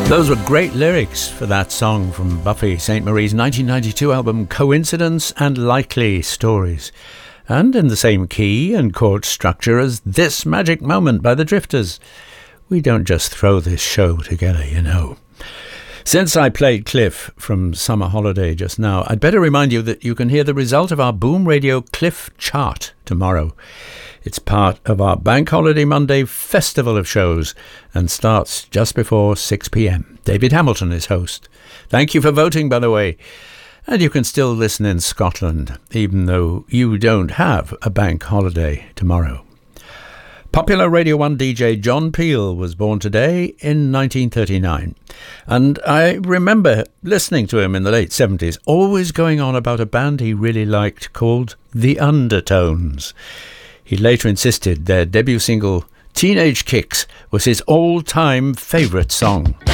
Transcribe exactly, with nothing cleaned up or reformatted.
Those were great lyrics for that song from Buffy Sainte Marie's nineteen ninety-two album Coincidence and Likely Stories, and in the same key and chord structure as This Magic Moment by the Drifters. We don't just throw this show together, you know. Since I played Cliff from Summer Holiday just now, I'd better remind you that you can hear the result of our Boom Radio Cliff chart tomorrow. It's part of our Bank Holiday Monday festival of shows and starts just before six p.m. David Hamilton is host. Thank you for voting, by the way. And you can still listen in Scotland, even though you don't have a bank holiday tomorrow. Popular Radio one D J John Peel was born today in nineteen thirty-nine. And I remember listening to him in the late seventies, always going on about a band he really liked called The Undertones. He later insisted their debut single, Teenage Kicks, was his all-time favourite song.